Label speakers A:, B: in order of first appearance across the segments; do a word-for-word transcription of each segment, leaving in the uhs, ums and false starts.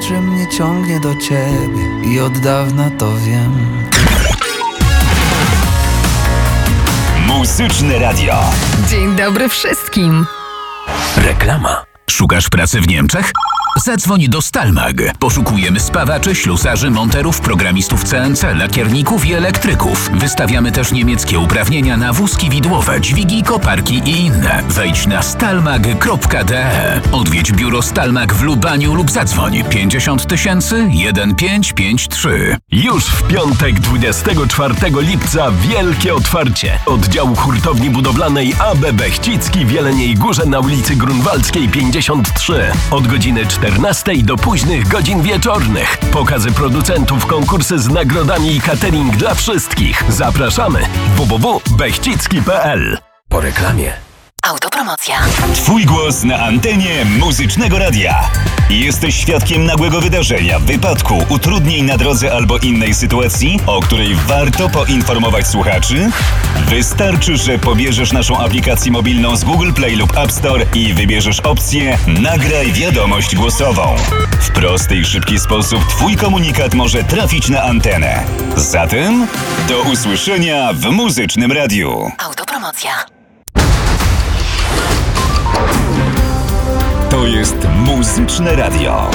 A: że mnie ciągnie do ciebie i od dawna to wiem.
B: Muzyczne Radio.
C: Dzień dobry wszystkim.
B: Reklama. Szukasz pracy w Niemczech? Zadzwoń do Stalmag. Poszukujemy spawaczy, ślusarzy, monterów, programistów C N C, lakierników i elektryków. Wystawiamy też niemieckie uprawnienia na wózki widłowe, dźwigi, koparki i inne. Wejdź na stalmag kropka d e. Odwiedź biuro Stalmag w Lubaniu lub zadzwoń pięćdziesiąt tysięcy jeden pięć pięć trzy.
D: Już w piątek dwudziestego czwartego lipca wielkie otwarcie oddziału hurtowni budowlanej A B Bechcicki w Jeleniej Górze na ulicy Grunwaldzkiej pięćdziesiąt trzy. Od godziny czternastej do późnych godzin wieczornych. Pokazy producentów, konkursy z nagrodami i catering dla wszystkich. Zapraszamy w w w kropka bechcicki kropka p l.
B: Po reklamie.
C: Autopromocja.
E: Twój głos na antenie Muzycznego Radia. Jesteś świadkiem nagłego wydarzenia, wypadku, utrudnień na drodze albo innej sytuacji, o której warto poinformować słuchaczy? Wystarczy, że pobierzesz naszą aplikację mobilną z Google Play lub App Store i wybierzesz opcję Nagraj wiadomość głosową. W prosty i szybki sposób Twój komunikat może trafić na antenę. Zatem do usłyszenia w Muzycznym Radiu.
C: Autopromocja.
E: To jest Muzyczne Radio.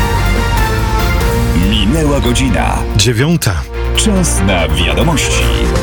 E: Minęła godzina.
F: Dziewiąta.
E: Czas na wiadomości.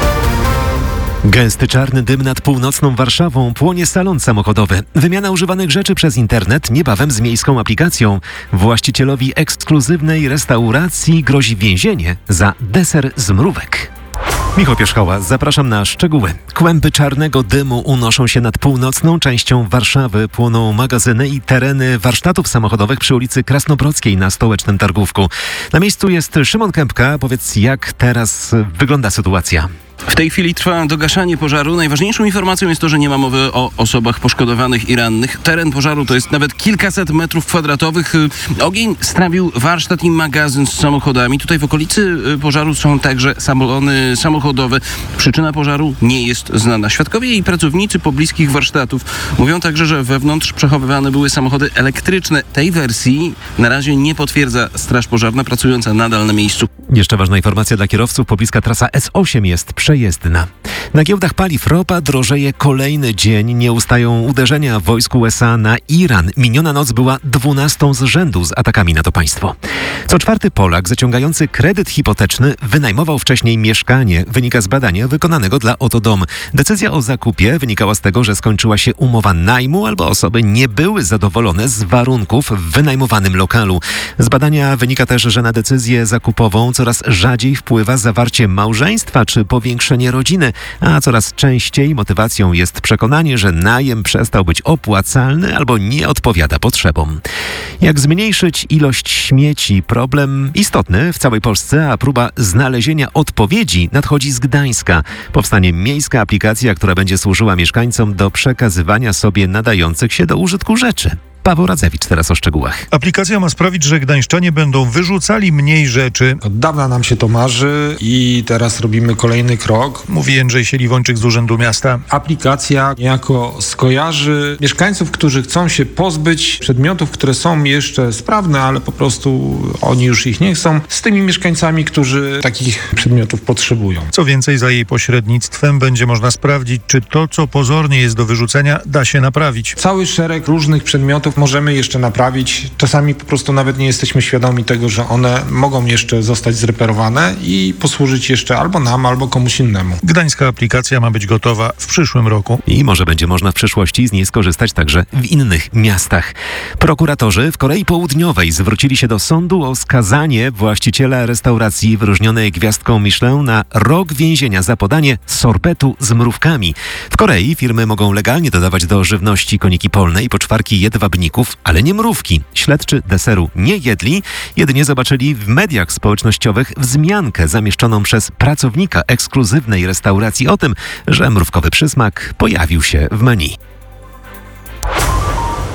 F: Gęsty czarny dym nad północną Warszawą, płonie salon samochodowy. Wymiana używanych rzeczy przez internet niebawem z miejską aplikacją. Właścicielowi ekskluzywnej restauracji grozi więzienie za deser z mrówek. Michał Pierzchała, zapraszam na szczegóły. Kłęby czarnego dymu unoszą się nad północną częścią Warszawy. Płoną magazyny i tereny warsztatów samochodowych przy ulicy Krasnobrodzkiej na Stołecznym Targówku. Na miejscu jest Szymon Kępka. Powiedz, jak teraz wygląda sytuacja?
G: W tej chwili trwa dogaszanie pożaru. Najważniejszą informacją jest to, że nie ma mowy o osobach poszkodowanych i rannych. Teren pożaru to jest nawet kilkaset metrów kwadratowych. Ogień strawił warsztat i magazyn z samochodami. Tutaj w okolicy pożaru są także salony samochodowe. Przyczyna pożaru nie jest znana. Świadkowie i pracownicy pobliskich warsztatów mówią także, że wewnątrz przechowywane były samochody elektryczne. Tej wersji na razie nie potwierdza Straż Pożarna, pracująca nadal na miejscu.
F: Jeszcze ważna informacja dla kierowców. Pobliska trasa S osiem jest przejezdna. Na giełdach paliw ropa drożeje kolejny dzień. Nie ustają uderzenia wojsk U S A na Iran. Miniona noc była dwunastą z rzędu z atakami na to państwo. Co czwarty Polak zaciągający kredyt hipoteczny wynajmował wcześniej mieszkanie. Wynika z badania wykonanego dla Oto Dom. Decyzja o zakupie wynikała z tego, że skończyła się umowa najmu albo osoby nie były zadowolone z warunków w wynajmowanym lokalu. Z badania wynika też, że na decyzję zakupową coraz rzadziej wpływa zawarcie małżeństwa czy powiększenie rodziny, a coraz częściej motywacją jest przekonanie, że najem przestał być opłacalny albo nie odpowiada potrzebom. Jak zmniejszyć ilość śmieci? Problem istotny w całej Polsce, a próba znalezienia odpowiedzi nadchodzi z Gdańska. Powstanie miejska aplikacja, która będzie służyła mieszkańcom do przekazywania sobie nadających się do użytku rzeczy. Paweł Radzewicz teraz o szczegółach.
H: Aplikacja ma sprawić, że gdańszczanie będą wyrzucali mniej rzeczy.
I: Od dawna nam się to marzy i teraz robimy kolejny krok.
H: Mówi Jędrzej Sieliwończyk z Urzędu Miasta.
I: Aplikacja niejako skojarzy mieszkańców, którzy chcą się pozbyć przedmiotów, które są jeszcze sprawne, ale po prostu oni już ich nie chcą, z tymi mieszkańcami, którzy takich przedmiotów potrzebują.
H: Co więcej, za jej pośrednictwem będzie można sprawdzić, czy to, co pozornie jest do wyrzucenia, da się naprawić.
I: Cały szereg różnych przedmiotów możemy jeszcze naprawić. Czasami po prostu nawet nie jesteśmy świadomi tego, że one mogą jeszcze zostać zreperowane i posłużyć jeszcze albo nam, albo komuś innemu.
H: Gdańska aplikacja ma być gotowa w przyszłym roku.
F: I może będzie można w przyszłości z niej skorzystać także w innych miastach. Prokuratorzy w Korei Południowej zwrócili się do sądu o skazanie właściciela restauracji wyróżnionej gwiazdką Michelin na rok więzienia za podanie sorbetu z mrówkami. W Korei firmy mogą legalnie dodawać do żywności koniki polne i poczwarki jedwabników, ale nie mrówki. Śledczy deseru nie jedli, jedynie zobaczyli w mediach społecznościowych wzmiankę zamieszczoną przez pracownika ekskluzywnej restauracji o tym, że mrówkowy przysmak pojawił się w menu.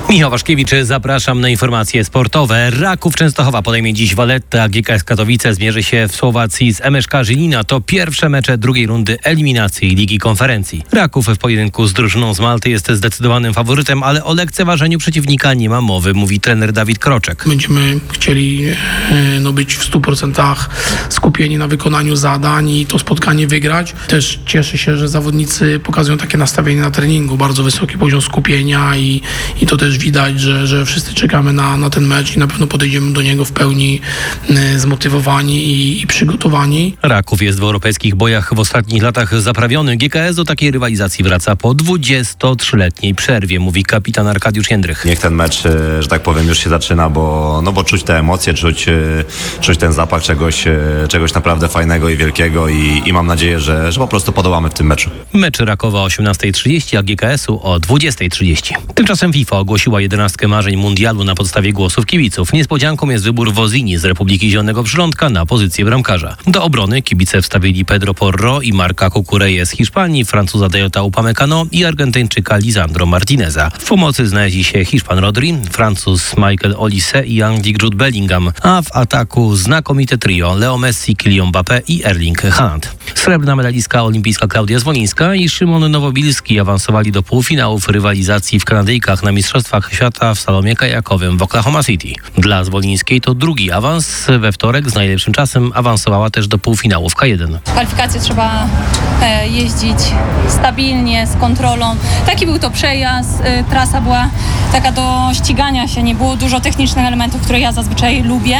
J: Michał Waszkiewicz, zapraszam na informacje sportowe. Raków Częstochowa podejmie dziś Valletta, a G K S Katowice zmierzy się w Słowacji z M S K Żylina. To pierwsze mecze drugiej rundy eliminacji Ligi Konferencji. Raków w pojedynku z drużyną z Malty jest zdecydowanym faworytem, ale o lekceważeniu przeciwnika nie ma mowy, mówi trener Dawid Kroczek.
K: Będziemy chcieli no, być w stu procentach skupieni na wykonaniu zadań i to spotkanie wygrać. Też cieszę się, że zawodnicy pokazują takie nastawienie na treningu, bardzo wysoki poziom skupienia i, i to też widać, że, że wszyscy czekamy na, na ten mecz i na pewno podejdziemy do niego w pełni y, zmotywowani i, i przygotowani.
J: Raków jest w europejskich bojach w ostatnich latach zaprawiony. G K S do takiej rywalizacji wraca po dwudziestotrzyletniej przerwie, mówi kapitan Arkadiusz Jędrych.
L: Niech ten mecz, że tak powiem, już się zaczyna, bo, no bo czuć te emocje, czuć, czuć ten zapach czegoś, czegoś naprawdę fajnego i wielkiego i, i mam nadzieję, że, że po prostu podołamy w tym meczu.
J: Mecz Rakowa o osiemnastej trzydzieści, a G K S-u o dwudziestej trzydzieści. Tymczasem FIFA ogłosiła jedenastkę marzeń mundialu na podstawie głosów kibiców. Niespodzianką jest wybór Wozini z Republiki Zielonego Przylądka na pozycję bramkarza. Do obrony kibice wstawili Pedro Porro i Marca Cucurella z Hiszpanii, Francuza Dayota Upamecano i Argentyńczyka Lisandro Martineza. W pomocy znaleźli się Hiszpan Rodri, Francuz Michael Olise i Anglik Jude Bellingham, a w ataku znakomite trio Leo Messi, Kylian Mbappé i Erling Haaland. Srebrna medalistka olimpijska Klaudia Zwolińska i Szymon Nowobilski awansowali do półfinałów rywalizacji w Kanadyjkach na Mistrzostwach Świata w slalomie kajakowym w Oklahoma City. Dla Zwolińskiej to drugi awans. We wtorek z najlepszym czasem awansowała też do półfinału w K jeden.
M: Kwalifikacje trzeba e, jeździć stabilnie, z kontrolą. Taki był to przejazd. E, trasa była taka do ścigania się. Nie było dużo technicznych elementów, które ja zazwyczaj lubię,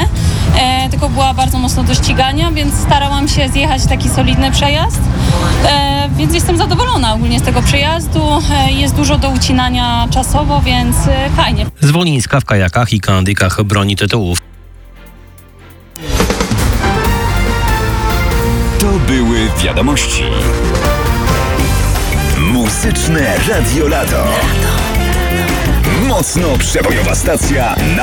M: e, tylko była bardzo mocno do ścigania, więc starałam się zjechać taki solidny przejazd. E, więc jestem zadowolona ogólnie z tego przejazdu. E, jest dużo do ucinania czasowo, więc e, fajnie.
J: Zwolińska w kajakach i kanadyjkach broni tytułów.
E: To były wiadomości. Muzyczne Radio Lato. Mocno przebojowa stacja.